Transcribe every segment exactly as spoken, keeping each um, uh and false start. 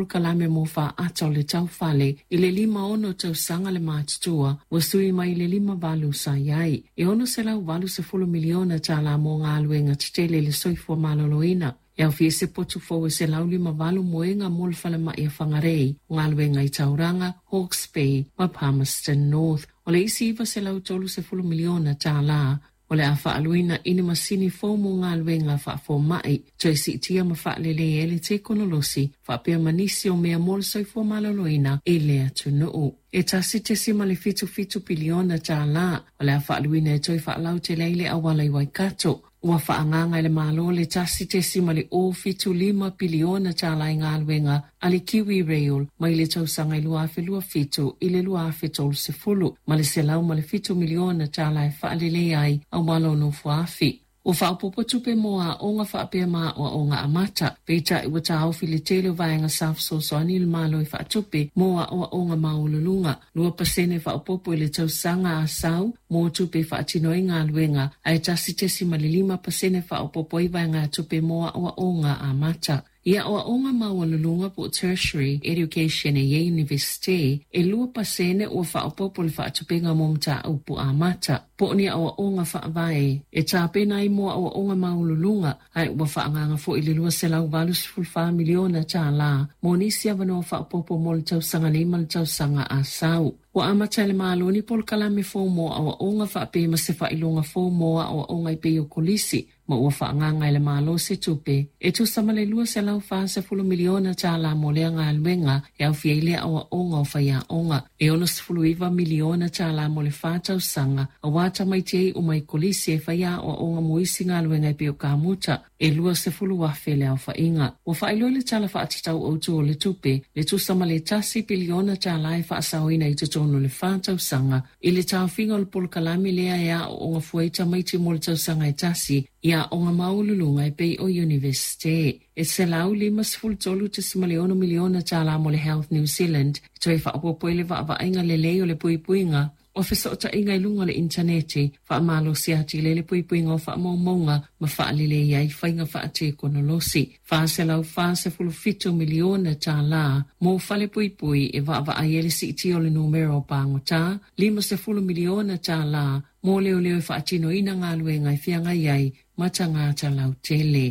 pol kalame mo fa ato le tau fale i le lima ono tau sanga le mātutua wa sui mai le lima valu sa iai. E ono se lau valu se fulu miliona ta la mo ngā aluenga titele le soifua maloloina. E au fie se potu fau e se lau lima valu moenga mol fale mai e whangarei ngā aluenga i Tauranga, Hawke's Bay, ma Palmerston North. O le isi iwa se lau tolu se fulu miliona ta la. O le a whaaluina ina masini fōmu ngā luenga whaafo mai, toi si tia ma whaalele e le te konolosi, whaapea manisi o mea mol soifua maloloina e lea tunuu. E tasi te sima le fitu fitu piliona ta la, o le a whaaluina e toi whaalau te leile awala i Waikato. Ua whaanganga le malo le tasi te sima le o fitu lima piliona ta la i ngā luenga a le Kiwi Rail, mai le tausanga i luafe lua fitu i le luafe tolu se fulu, ma le selau ma le fitu miliona ta la e whaalele ai au malo no fuafi. O whaapopo tupe moa o ngā whaapea maa o o ngā amata. Peita i wata au fili tele vaenga saf so so anil malo i whaatupe moa o o ngā maululunga. Lua pasene whaapopo i le tausanga a sau, mo tupe whaatino i ngā luenga, ai tasi te sima le lima pasene whaapopo i vaenga tupe moa o o ngā amata. Ia o o ngā maululunga po tertiary education e ye university, e lua pasene o whaapopo le whaatupe ngā momta au po amata. Po ni o o ngā whaavae, e tāpena i moa o o ngā maululunga, ai ua whaanganga fo i le lua se lau valus fulfa miliona tā la, mo nisi avano whaapopo mo le tausanga ni ma le tausanga a sau. Wa amata le maloni pol kalame fo moa o o ngā whaape ma se whailonga fo moa o o ngai peo kolisi, ma ua whaanganga le malo se tupe, e tu sama le lua se lau wha se fulu miliona tā la mo lea ngā luenga, e au fiele awa o ngā o whaia onga, e ono se fulu iwa miliona tā la mo le wha tausanga, a wata mai te o mai kolisi e whaia o o ngā moisi ngā luenga i peo kāmuta, e lua se fulu wafe le au whainga. Ua whailo le tala wha atatau o tu o le tupe, le tu sama le tasi biliona tā la e wha asawina i tutono le wha tausanga, i le tau whinga o le polo kalami lea ea o o ngā fuaita mai te mo le tausanga e tasi, ia o ngā maululunga e pei o university. E se lau lima sifulu tolu te simaleono miliona tā la mo le Health New Zealand, i toi whaapopo i le whaavainga le leo le puipuinga, o whesota inga i lunga le interneti, whaamalo siati le le puipuinga o whaamaumonga, ma whaalele iai whainga whaate konolosi. Whaase lau whaase fulu fitu miliona tā la, mo whale puipui e waava aiele si iti o le numero pango tā, lima se fulu miliona tā la, mo leo leo e whaatino ina ngā luenga i whianga iai, mata ngāta lau tele.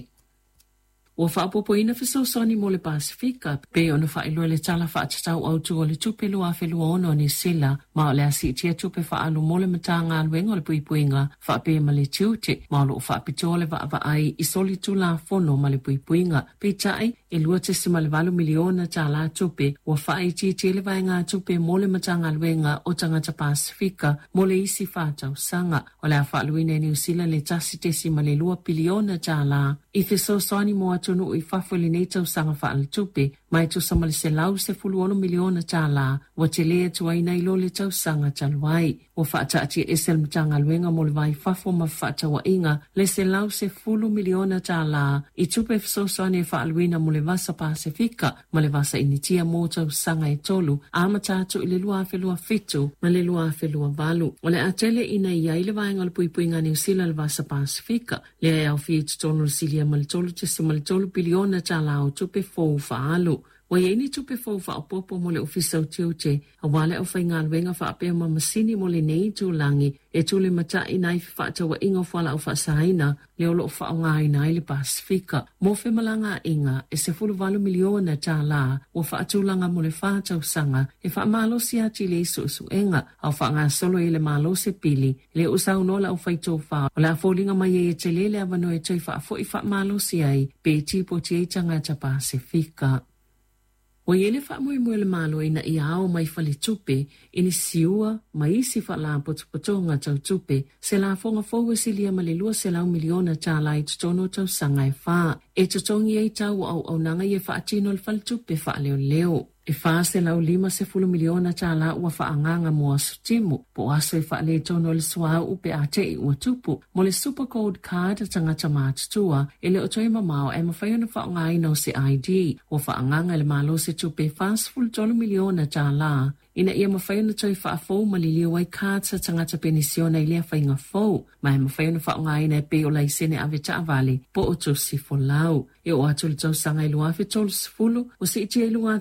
Ua whaapopo ina whesosoni mo le Pasifika, pe ona whailua le tala whaatatau au tu o le tupe lua whelua ono ni sila, ma o le asitia tupe whaalu mo le mata ngā luenga o le puipuinga, whaape ma le tiute, ma o lo whaapito le waava ai i soli tu la fono ma le puipuinga, pe tai e lua te sima le valu miliona tā la tupe, ua whaiti te le vai ngā tupe mo le mata ngā luenga o tangata Pasifika, mo le isi whātau sanga, o le a whaaluine New Zealand le tasi te sima le lua biliona tā la, i whesosoni mo tonu i whawhuli nei tau sanga whaal tupe, mai tu sama le se lau se fulu ono miliona tā la, wa te lea tua ina ilo le tau sanga taluai. O whaata ati e sel mtanga luenga mo le vai whafo ma whaata wa inga, le se lau se fulu miliona tā la, i tupe fsosani e whaaluina mo le vasa Pasifika, ma le vasa initia mo tau sanga e tolu, ama tātu i le lua whelua fitu, ma le lua whelua valu. O le atele ina ia i le vaenga le puipuinga New Zealand le vasa Pasifika, le e au fie tutono silia ma le tolu te se ma le tolu biliona tā la o tupe fōu whaalu. Wa yeini tupe fōu whaapopo mo le ofisa o tiute, a wale au whainga luenga whaapea ma masini mo le nei tūlangi, e tūle mata i nai whaata wa inga whala au whaasaina, le olo o whaonga i nai le Pasifika. Mo whemalanga inga, e se fulu valu miliona tā la, o whaatulanga mo le whaatau sanga, e whaamalo si ati le isu usu enga, au whaanga solo e le malo se pili, le usau nola au whaito wha, o la fōlinga mai e te lele avano e toi whaafo i whaamalo si ai, pe tipo te eitanga ta Pasifika. O yele wha mui mui le malo ina i ao mai whale tupe, ini siua, mai isi wha la potopotonga tau tupe, se la fonga fōua silia ma le lua se lau miliona tā la i tutono tau sanga e wha. E tutongi ei tau au au nanga i e wha atino le whale tupe wha leo leo. E wha se lau lima se fulu miliona tā la ua wha anganga mua sutimu, po aso i wha le tono le sua upe a te i ua tupu, mo le super code card tangata mātutua, e le o toi mamao e mawhaiona wha ngai no se I D, o wha anganga le malo se tupe fast full tolu miliona tā la. Ina ia mawhaiona toi wha fau malilio ai kāta tangata penisiona i lea whainga fau, mai mawhaiona wha ngai na e pe o lai sene ave taavale, po o tu si fo lau. E o atu le tau sanga i luafe tolu sifulu, o se iti e lunga